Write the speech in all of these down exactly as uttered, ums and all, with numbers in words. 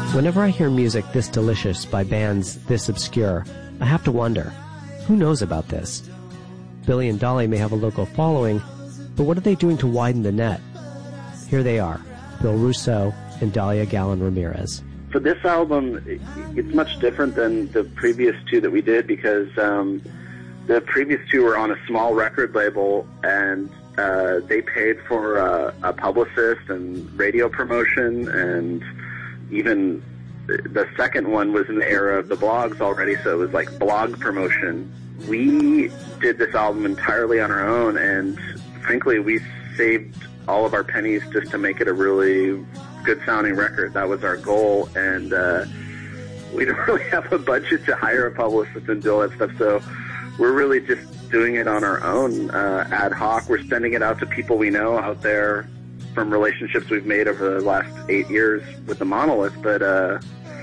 Whenever I hear music this delicious by bands this obscure, I have to wonder, who knows about this? Billy and Dolly may have a local following, but what are they doing to widen the net? Here they are, Bill Rousseau and Dalia Gallon Ramirez. For this album, it's much different than the previous two that we did because um, the previous two were on a small record label, and uh, they paid for uh, a publicist and radio promotion, and even the second one was in the era of the blogs already, so it was like blog promotion. We did this album entirely on our own, and frankly, we saved all of our pennies just to make it a really good-sounding record. That was our goal, and uh, we don't really have a budget to hire a publicist and do all that stuff, so we're really just doing it on our own, uh, ad hoc. We're sending it out to people we know out there from relationships we've made over the last eight years with the Monolith, but uh,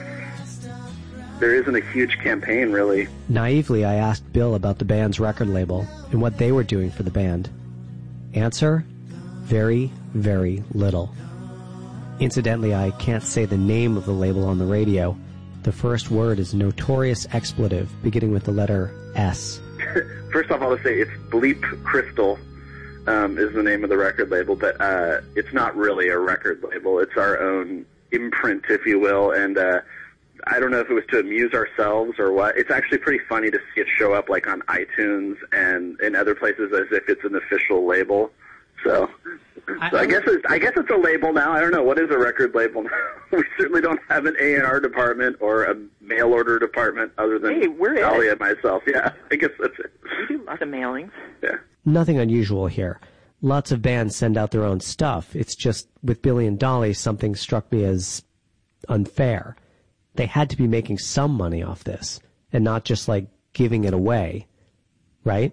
there isn't a huge campaign, really. Naively, I asked Bill about the band's record label and what they were doing for the band. Answer? Very, very little. Incidentally, I can't say the name of the label on the radio. The first word is a notorious expletive beginning with the letter S. First off, I'll just say it's Bleep Crystal. Um, is the name of the record label, but uh, it's not really a record label. It's our own imprint, if you will, and uh, I don't know if it was to amuse ourselves or what. It's actually pretty funny to see it show up like on iTunes and in other places as if it's an official label. So, I, so I, I guess it's, I guess it's a label now. I don't know. What is a record label now? We certainly don't have an A and R department or a mail order department other than hey, we're Dolly and myself. Yeah, I guess that's it. We do lots of mailings. Yeah. Nothing unusual here. Lots of bands send out their own stuff. It's just, with Billy and Dolly, something struck me as unfair. They had to be making some money off this, and not just, like, giving it away. Right?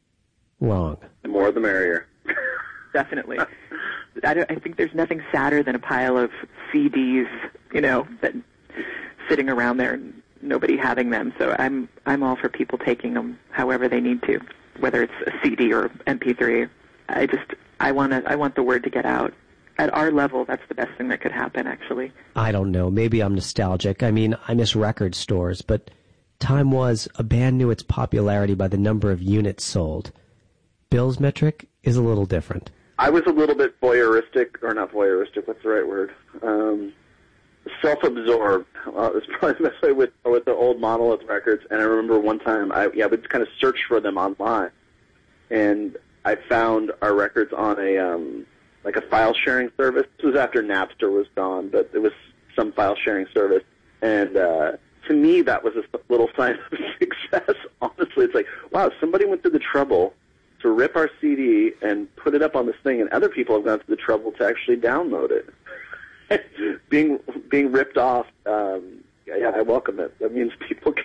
Wrong. The more the merrier. Definitely. I, don't, I think there's nothing sadder than a pile of C Ds, you know, that sitting around there and nobody having them. So I'm I'm all for people taking them however they need to, whether it's a C D or M P three. I just I want to I want the word to get out. At our level, that's the best thing that could happen, actually. I don't know. Maybe I'm nostalgic. I mean, I miss record stores, but time was a band knew its popularity by the number of units sold. Bill's metric is a little different. I was a little bit voyeuristic, or not voyeuristic, what's the right word? Um, self-absorbed. Well, it's probably the best way with, with the old Monolith records. And I remember one time, I, yeah, I would kind of search for them online. And I found our records on a, um, like a file sharing service. This was after Napster was gone, but it was some file sharing service. And, uh, to me, that was a little sign of success. Honestly, it's like, wow, somebody went through the trouble to rip our C D and put it up on this thing, and other people have gone through the trouble to actually download it. being being ripped off, um, yeah, I welcome it. That means people